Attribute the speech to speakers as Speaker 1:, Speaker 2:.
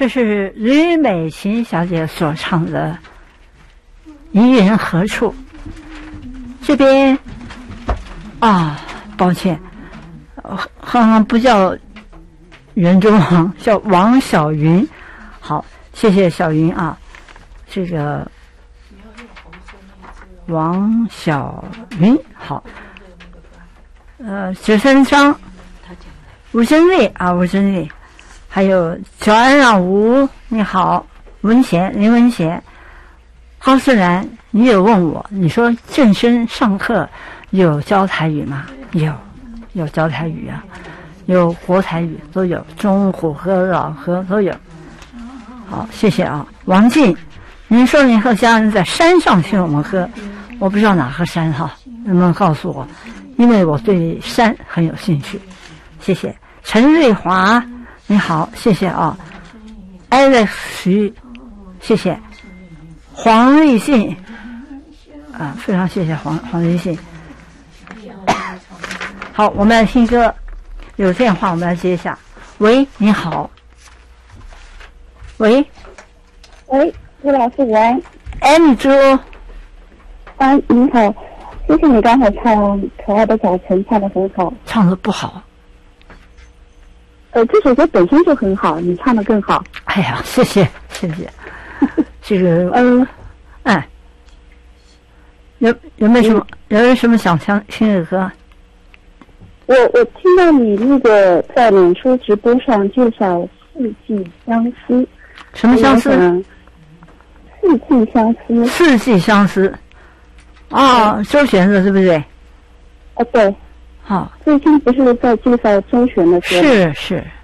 Speaker 1: 这是吕美琴小姐所唱的《伊人何处》。这边抱歉，刚刚不叫袁中王，叫王小云。好，谢谢小云啊。这个王小云好。93章吴真丽啊，吴真丽，还有乔安让吴，你好，林文贤，高思然，你有问我，你说正生上课有教台语吗？有教台语啊，有国台语都有，中虎和老和都有。好，谢谢啊，王静，您说您和家人在山上听我们喝，我不知道哪个山哈，能不能告诉我？因为我对山很有兴趣。谢谢陈瑞华，你好，谢谢啊。Alex 徐，谢谢。黄立信非常谢谢黄立信。好，我们来听歌，有电话我们来接一下。喂，你好。喂，
Speaker 2: 陆老师午安。
Speaker 1: 你猪。
Speaker 2: 你好，谢谢你刚才唱《可爱的早晨》唱得很好。
Speaker 1: 唱得不好。
Speaker 2: 这首歌本身就很好，你唱得更好。
Speaker 1: 哎呀，谢谢。这个有没有什么想听的歌？
Speaker 2: 我听到你那个在脸书直播上介绍四季相思。
Speaker 1: 什么相思？
Speaker 2: 四季相思。
Speaker 1: 四季相思。周璇的对不对？
Speaker 2: 对。好，最近不是在介绍周璇的歌？
Speaker 1: 是。